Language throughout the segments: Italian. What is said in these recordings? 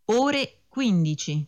ore 15.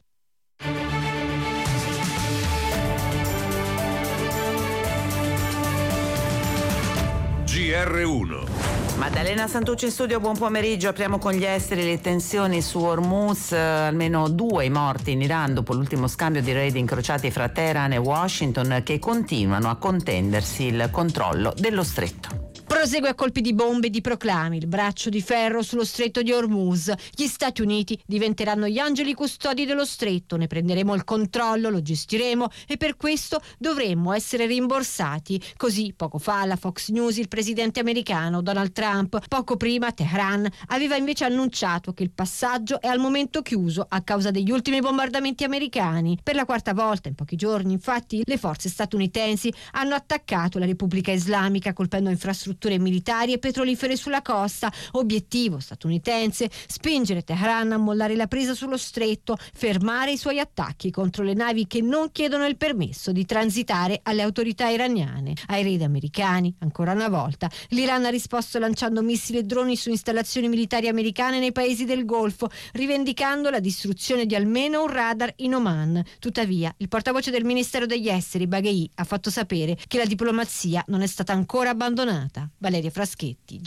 GR1. Maddalena Santucci in studio, buon pomeriggio. Apriamo con gli esteri. Le tensioni su Hormuz, almeno 2 i morti in Iran dopo l'ultimo scambio di raid incrociati fra Teheran e Washington, che continuano a contendersi il controllo dello stretto. Prosegue a colpi di bombe e di proclami il braccio di ferro sullo stretto di Hormuz. Gli Stati Uniti diventeranno gli angeli custodi dello stretto, ne prenderemo il controllo, lo gestiremo e per questo dovremmo essere rimborsati. Così poco fa alla Fox News il presidente americano Donald Trump. Poco prima Teheran aveva invece annunciato che il passaggio è al momento chiuso a causa degli ultimi bombardamenti americani. Per la 4ª volta in pochi giorni, infatti, le forze statunitensi hanno attaccato la Repubblica Islamica colpendo infrastrutture militari e petrolifere sulla costa. Obiettivo statunitense: spingere Teheran a mollare la presa sullo stretto, fermare i suoi attacchi contro le navi che non chiedono il permesso di transitare alle autorità iraniane. Ai raid americani, ancora una volta, l'Iran ha risposto lanciando missili e droni su installazioni militari americane nei paesi del Golfo, rivendicando la distruzione di almeno un radar in Oman. Tuttavia, il portavoce del Ministero degli Esteri, Baghei, ha fatto sapere che la diplomazia non è stata ancora abbandonata. Valeria Fraschetti,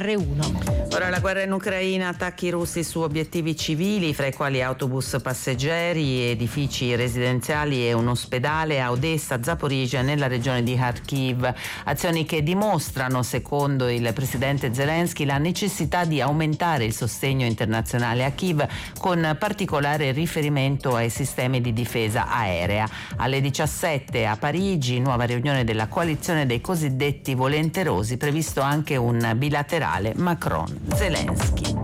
GR1. Ora la guerra in Ucraina, attacchi russi su obiettivi civili, fra i quali autobus passeggeri, edifici residenziali e un ospedale a Odessa, Zaporizhzhia, nella regione di Kharkiv. Azioni che dimostrano, secondo il presidente Zelensky, la necessità di aumentare il sostegno internazionale a Kiev, con particolare riferimento ai sistemi di difesa aerea. Alle 17 a Parigi, nuova riunione della coalizione dei cosiddetti volenterosi, previsto anche un bilaterale Macron-Zelensky.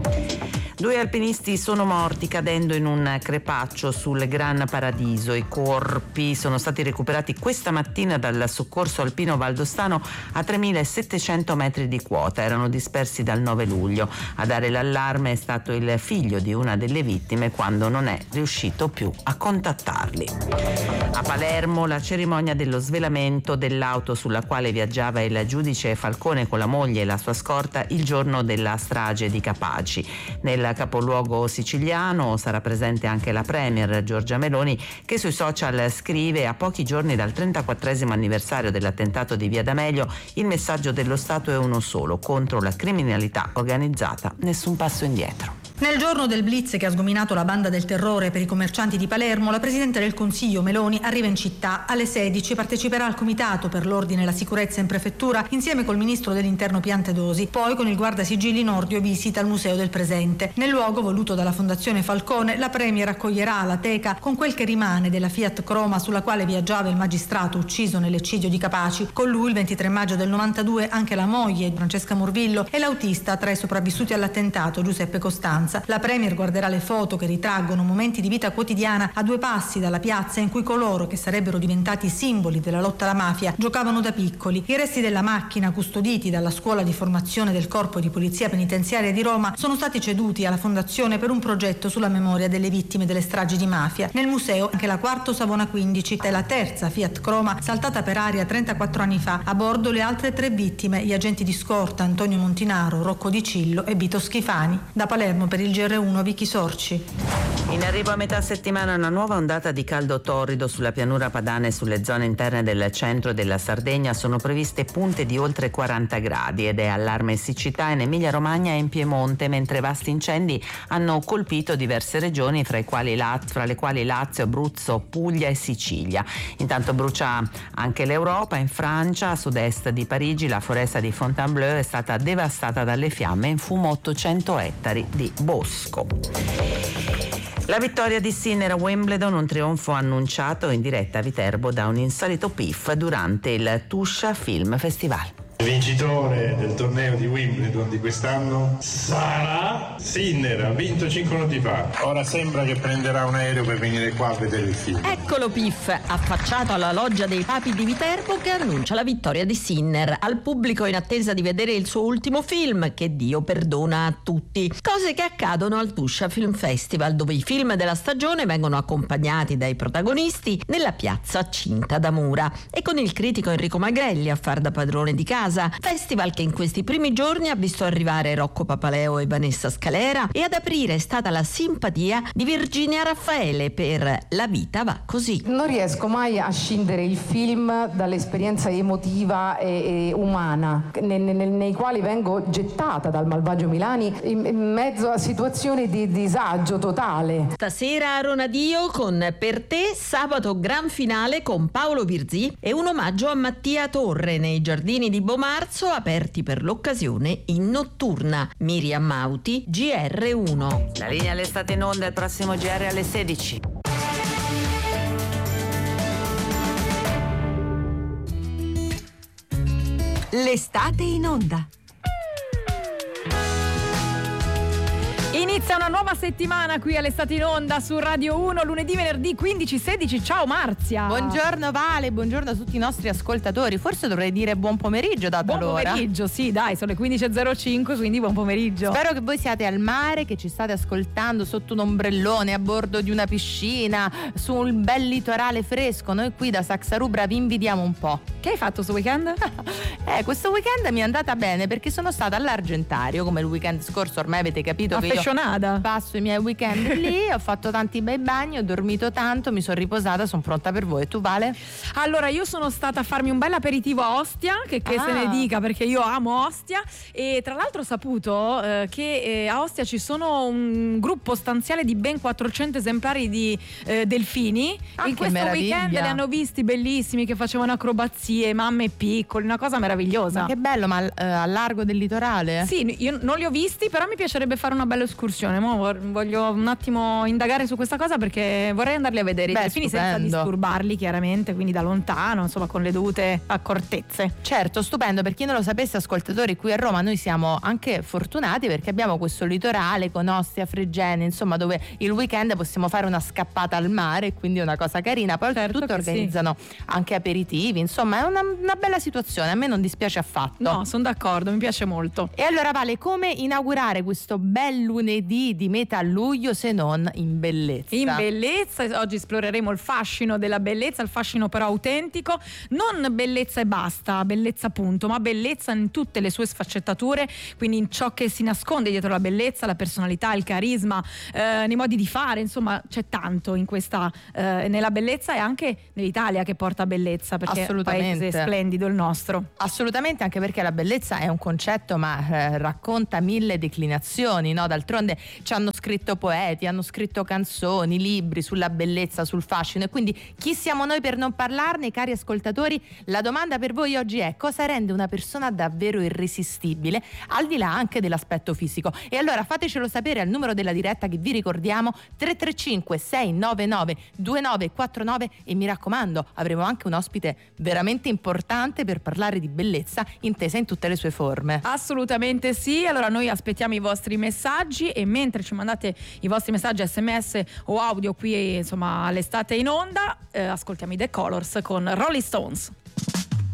2 alpinisti sono morti cadendo in un crepaccio sul Gran Paradiso. I corpi sono stati recuperati questa mattina dal soccorso alpino valdostano a 3.700 metri di quota. Erano dispersi dal 9 luglio. A dare l'allarme è stato il figlio di una delle vittime, quando non è riuscito più a contattarli. A Palermo la cerimonia dello svelamento dell'auto sulla quale viaggiava il giudice Falcone con la moglie e la sua scorta il giorno della strage di Capaci. Nel capoluogo siciliano sarà presente anche la premier Giorgia Meloni, che sui social scrive: a pochi giorni dal 34esimo anniversario dell'attentato di Via D'Amelio, il messaggio dello Stato è uno solo: contro la criminalità organizzata, nessun passo indietro. Nel giorno del blitz che ha sgominato la banda del terrore per i commercianti di Palermo, la Presidente del Consiglio Meloni arriva in città. Alle 16 parteciperà al Comitato per l'Ordine e la Sicurezza in Prefettura insieme col Ministro dell'Interno Piantedosi. Poi con il Guardasigilli Nordio visita il Museo del Presente. Nel luogo voluto dalla Fondazione Falcone, la Premier accoglierà la teca con quel che rimane della Fiat Croma sulla quale viaggiava il magistrato ucciso nell'eccidio di Capaci. Con lui il 23 maggio del 92 anche la moglie Francesca Morvillo e l'autista tra i sopravvissuti all'attentato Giuseppe Costanza. La Premier guarderà le foto che ritraggono momenti di vita quotidiana a 2 passi dalla piazza in cui coloro che sarebbero diventati simboli della lotta alla mafia giocavano da piccoli. I resti della macchina, custoditi dalla scuola di formazione del Corpo di Polizia Penitenziaria di Roma, sono stati ceduti alla Fondazione per un progetto sulla memoria delle vittime delle stragi di mafia. Nel museo anche la Quarto Savona 15 e la terza Fiat Croma saltata per aria 34 anni fa. A bordo le altre 3 vittime, gli agenti di scorta Antonio Montinaro, Rocco Di Cillo e Vito Schifani. Da Palermo per il GR1 Vicky Sorci. In arrivo a metà settimana una nuova ondata di caldo torrido sulla pianura padana e sulle zone interne del centro della Sardegna. Sono previste punte di oltre 40 gradi ed è allarme siccità in Emilia-Romagna e in Piemonte, mentre vasti incendi hanno colpito diverse regioni, fra le quali Lazio, Abruzzo, Puglia e Sicilia. Intanto brucia anche l'Europa. In Francia, a sud-est di Parigi, la foresta di Fontainebleau è stata devastata dalle fiamme e in fumo 800 ettari di bosco. La vittoria di Sinner a Wimbledon, un trionfo annunciato in diretta a Viterbo da un insolito PIF durante il Tuscia Film Festival. Il vincitore del torneo di Wimbledon di quest'anno sarà Sinner, ha vinto 5 minuti fa. Ora sembra che prenderà un aereo per venire qua a vedere il film. Eccolo Piff, affacciato alla loggia dei Papi di Viterbo, che annuncia la vittoria di Sinner. Al pubblico in attesa di vedere il suo ultimo film, che Dio perdona a tutti. Cose che accadono al Tuscia Film Festival, dove i film della stagione vengono accompagnati dai protagonisti nella piazza Cinta da Mura, e con il critico Enrico Magrelli a far da padrone di casa, casa. Festival che in questi primi giorni ha visto arrivare Rocco Papaleo e Vanessa Scalera, e ad aprire è stata la simpatia di Virginia Raffaele per La vita va così. Non riesco mai a scindere il film dall'esperienza emotiva e umana nei quali vengo gettata dal malvagio Milani in mezzo a situazioni di disagio totale. Stasera a Ronadio con Per te, sabato gran finale con Paolo Virzì e un omaggio a Mattia Torre nei giardini di Bomarzo, aperti per l'occasione in notturna. Miriam Mauti, GR1. La linea all'estate in onda, il prossimo GR alle 16. L'estate in onda. Inizia una nuova settimana qui all'Estate in Onda su Radio 1, lunedì, venerdì 15-16. Ciao Marzia. Buongiorno Vale, buongiorno a tutti i nostri ascoltatori. Forse dovrei dire buon pomeriggio data l'ora. Buon pomeriggio, sì, dai, sono le 15.05, quindi buon pomeriggio. Spero che voi siate al mare, che ci state ascoltando sotto un ombrellone, a bordo di una piscina, su un bel litorale fresco. Noi qui da Saxarubra vi invidiamo un po'. Che hai fatto questo weekend? Questo weekend mi è andata bene perché sono stata all'Argentario, come il weekend scorso, ormai avete capito che io passo i miei weekend lì, ho fatto tanti bei bagni, ho dormito tanto, mi sono riposata, sono pronta per voi. E tu, Vale? Allora, io sono stata a farmi un bel aperitivo a Ostia, che se ne dica, perché io amo Ostia, e tra l'altro ho saputo che a Ostia ci sono un gruppo stanziale di ben 400 esemplari di delfini. In questo weekend li hanno visti bellissimi, che facevano acrobazie, mamme e piccoli, una cosa meravigliosa. Ma che bello, ma al largo del litorale? Sì, io non li ho visti, però mi piacerebbe fare una bella escursione. Mo voglio un attimo indagare su questa cosa, perché vorrei andarli a vedere i delfini senza disturbarli, chiaramente, quindi da lontano, insomma, con le dovute accortezze. Certo, stupendo. Per chi non lo sapesse, ascoltatori, qui a Roma noi siamo anche fortunati perché abbiamo questo litorale con Ostia, Fregene, insomma, dove il weekend possiamo fare una scappata al mare, quindi è una cosa carina. Poi oltretutto organizzano anche aperitivi, insomma è una bella situazione, a me non dispiace affatto. No, sono d'accordo, mi piace molto. E allora, Vale, come inaugurare questo bel lunedì di metà luglio se non in bellezza? In bellezza, oggi esploreremo il fascino della bellezza, il fascino però autentico, non bellezza e basta, bellezza punto, ma bellezza in tutte le sue sfaccettature, quindi in ciò che si nasconde dietro la bellezza, la personalità, il carisma, nei modi di fare, insomma c'è tanto in questa nella bellezza, e anche nell'Italia che porta bellezza, perché è un paese splendido il nostro. Assolutamente, anche perché la bellezza è un concetto ma racconta mille declinazioni, no? D'altronde ci hanno scritto poeti, hanno scritto canzoni, libri sulla bellezza, sul fascino, e quindi chi siamo noi per non parlarne, cari ascoltatori? La domanda per voi oggi è: cosa rende una persona davvero irresistibile, al di là anche dell'aspetto fisico? E allora fatecelo sapere al numero della diretta che vi ricordiamo, 335 699 2949, e mi raccomando, avremo anche un ospite veramente importante per parlare di bellezza intesa in tutte le sue forme. Assolutamente sì. Allora noi aspettiamo i vostri messaggi, e mentre ci mandate i vostri messaggi SMS o audio qui, insomma, all'Estate in Onda, ascoltiamo i The Colors con Rolling Stones.